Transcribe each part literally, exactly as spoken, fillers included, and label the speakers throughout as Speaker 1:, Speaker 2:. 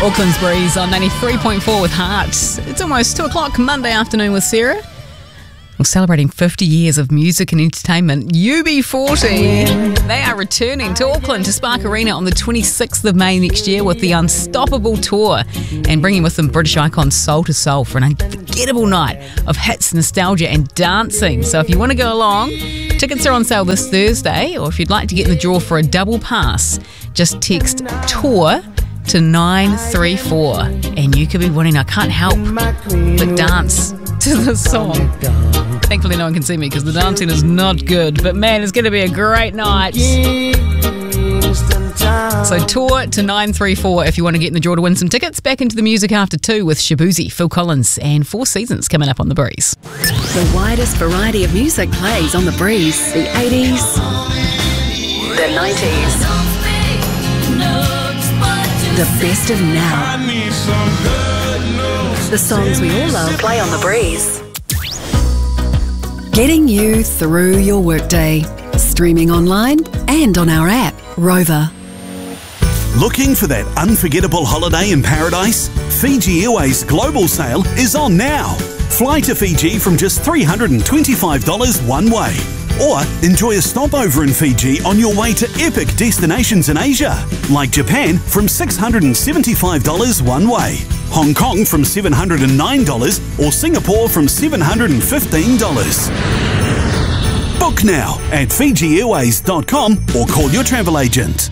Speaker 1: Auckland's Breeze on ninety-three point four with Heart. It's almost two o'clock Monday afternoon with Sarah. We're celebrating fifty years of music and entertainment. U B forty, they are returning to Auckland to Spark Arena on the twenty-sixth of May next year with the Unstoppable Tour and bringing with them British icon Soul to Soul for an unforgettable night of hits, nostalgia and dancing. So if you want to go along, tickets are on sale this Thursday, or if you'd like to get in the draw for a double pass, just text TOUR to nine three four and you could be winning. I can't help but dance to the song. Thankfully no one can see me because the dancing is not good, but man, it's going to be a great night. So tour to nine three four if you want to get in the draw to win some tickets. Back into the music after two with Shabuzi, Phil Collins and Four Seasons coming up on The Breeze.
Speaker 2: The widest variety of music plays on The Breeze. The eighties, the nineties, the best of now. The songs we all love play on The Breeze. Getting you through your workday. Streaming online and on our app, Rover.
Speaker 3: Looking for that unforgettable holiday in paradise? Fiji Airways Global Sale is on now. Fly to Fiji from just three hundred twenty-five dollars one way. Or enjoy a stopover in Fiji on your way to epic destinations in Asia, like Japan from six hundred seventy-five dollars one way, Hong Kong from seven hundred nine dollars, or Singapore from seven hundred fifteen dollars. Book now at fiji airways dot com or call your travel agent.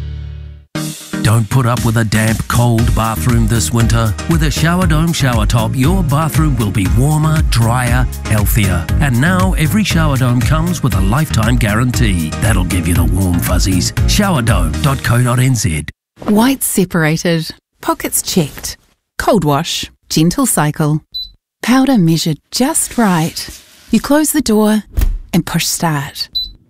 Speaker 4: Don't put up with a damp, cold bathroom this winter. With a Shower Dome shower top, your bathroom will be warmer, drier, healthier. And now every Shower Dome comes with a lifetime guarantee. That'll give you the warm fuzzies. shower dome dot co dot n z.
Speaker 2: Whites separated, pockets checked. Cold wash, gentle cycle. Powder measured just right. You close the door and push start.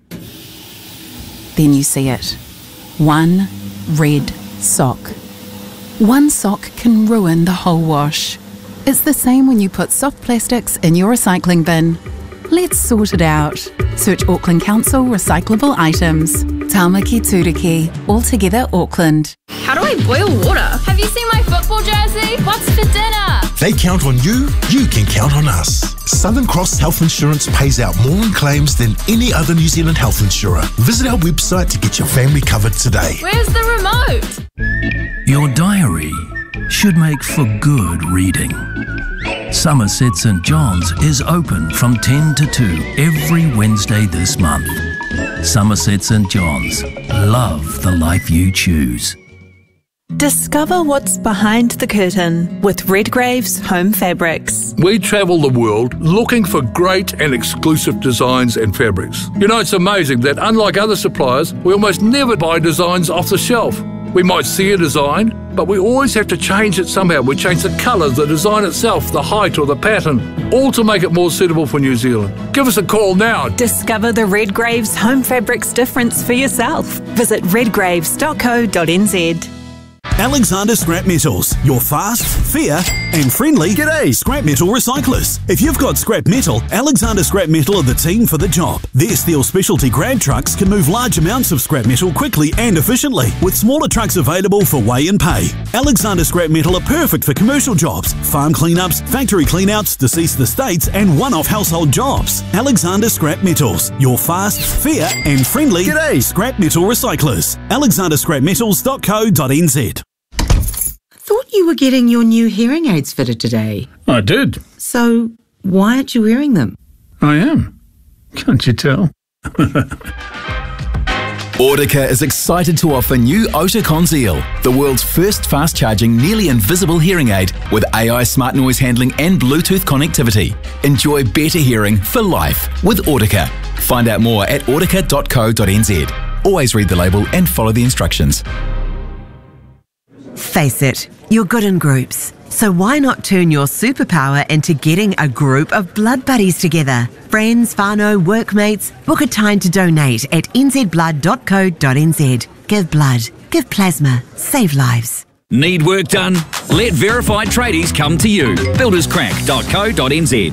Speaker 2: Then you see it. One red sock. One sock can ruin the whole wash. It's the same when you put soft plastics in your recycling bin. Let's sort it out. Search Auckland Council recyclable items. Tāmaki Turiki, altogether Auckland.
Speaker 5: How do I boil water? Have you seen my football jersey? What's for dinner?
Speaker 6: They count on you, you can count on us. Southern Cross Health Insurance pays out more in claims than any other New Zealand health insurer. Visit our website to get your family covered today.
Speaker 5: Where's the remote?
Speaker 4: Your diary should make for good reading. Somerset St John's is open from ten to two every Wednesday this month. Somerset St John's. Love the life you choose.
Speaker 7: Discover what's behind the curtain with Redgrave's Home Fabrics.
Speaker 8: We travel the world looking for great and exclusive designs and fabrics. You know, it's amazing that unlike other suppliers, we almost never buy designs off the shelf. We might see a design, but we always have to change it somehow. We change the colour, the design itself, the height or the pattern, all to make it more suitable for New Zealand. Give us a call now.
Speaker 7: Discover the Redgrave's Home Fabrics difference for yourself. Visit redgraves dot co dot n z.
Speaker 3: Alexander Scrap Metals, your fast, fair and friendly G'day scrap metal recyclers. If you've got scrap metal, Alexander Scrap Metal are the team for the job. Their steel specialty grab trucks can move large amounts of scrap metal quickly and efficiently, with smaller trucks available for weigh and pay. Alexander Scrap Metal are perfect for commercial jobs, farm cleanups, factory cleanouts, deceased estates and one-off household jobs. Alexander Scrap Metals, your fast, fair and friendly G'day scrap metal recyclers. alexander scrap metals dot co dot n z.
Speaker 9: Thought you were getting your new hearing aids fitted today.
Speaker 8: I did.
Speaker 9: So, why aren't you wearing them?
Speaker 8: I am. Can't you tell?
Speaker 10: Audica is excited to offer new Oticon Zeal, the world's first fast-charging, nearly invisible hearing aid with A I smart noise handling and Bluetooth connectivity. Enjoy better hearing for life with Audica. Find out more at audica dot co dot n z. Always read the label and follow the instructions.
Speaker 11: Face it, you're good in groups. So why not turn your superpower into getting a group of blood buddies together? Friends, whānau, workmates, book a time to donate at n z blood dot co dot n z. Give blood, give plasma, save lives.
Speaker 12: Need work done? Let verified tradies come to you. builders crack dot co dot n z.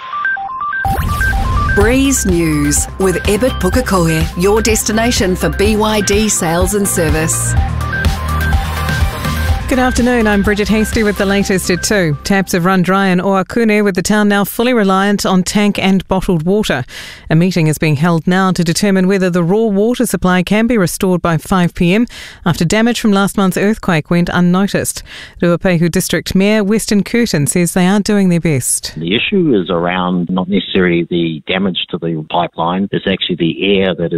Speaker 2: Breeze News with Ebert Pukekohe, your destination for B Y D sales and service.
Speaker 13: Good afternoon, I'm Bridget Hasty with the latest at two. Taps have run dry in Oakune, with the town now fully reliant on tank and bottled water. A meeting is being held now to determine whether the raw water supply can be restored by five p m after damage from last month's earthquake went unnoticed. Ruapehu District Mayor Weston Curtin says they are doing their best.
Speaker 14: The issue is around not necessarily the damage to the pipeline, it's actually the air that is